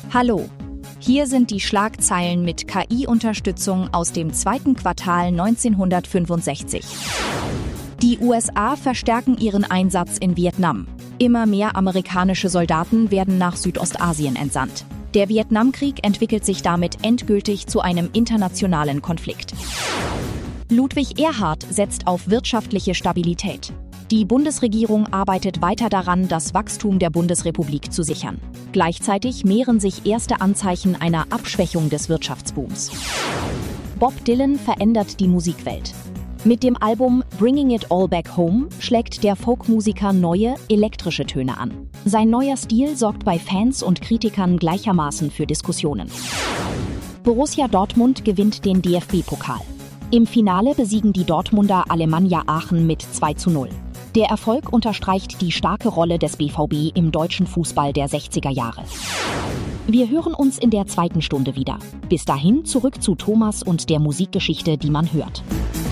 Hallo, hier sind die Schlagzeilen mit KI-Unterstützung aus dem zweiten Quartal 1965. Die USA verstärken ihren Einsatz in Vietnam. Immer mehr amerikanische Soldaten werden nach Südostasien entsandt. Der Vietnamkrieg entwickelt sich damit endgültig zu einem internationalen Konflikt. Ludwig Erhard setzt auf wirtschaftliche Stabilität. Die Bundesregierung arbeitet weiter daran, das Wachstum der Bundesrepublik zu sichern. Gleichzeitig mehren sich erste Anzeichen einer Abschwächung des Wirtschaftsbooms. Bob Dylan verändert die Musikwelt. Mit dem Album Bringing It All Back Home schlägt der Folkmusiker neue, elektrische Töne an. Sein neuer Stil sorgt bei Fans und Kritikern gleichermaßen für Diskussionen. Borussia Dortmund gewinnt den DFB-Pokal. Im Finale besiegen die Dortmunder Alemannia Aachen mit 2:0. Der Erfolg unterstreicht die starke Rolle des BVB im deutschen Fußball der 60er Jahre. Wir hören uns in der zweiten Stunde wieder. Bis dahin zurück zu Thomas und der Musikgeschichte, die man hört.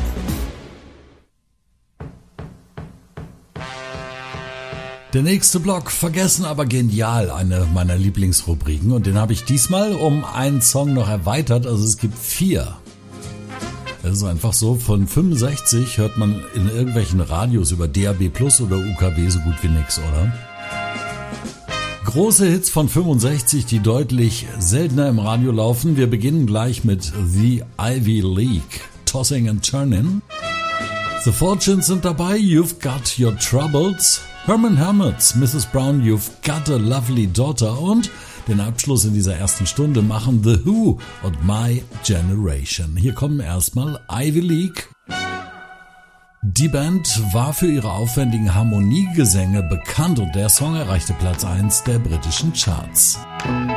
Der nächste Block, vergessen aber genial, eine meiner Lieblingsrubriken. Und den habe ich diesmal um einen Song noch erweitert, also es gibt 4. Es ist einfach so, von 65 hört man in irgendwelchen Radios über DAB Plus oder UKW so gut wie nix, oder? Große Hits von 65, die deutlich seltener im Radio laufen. Wir beginnen gleich mit The Ivy League, Tossing and Turning. The Fortunes sind dabei, You've Got Your Troubles. Herman Hermits, Mrs. Brown, You've Got a Lovely Daughter. Und den Abschluss in dieser ersten Stunde machen The Who und My Generation. Hier kommen erstmal Ivy League. Die Band war für ihre aufwendigen Harmoniegesänge bekannt und der Song erreichte Platz 1 der britischen Charts.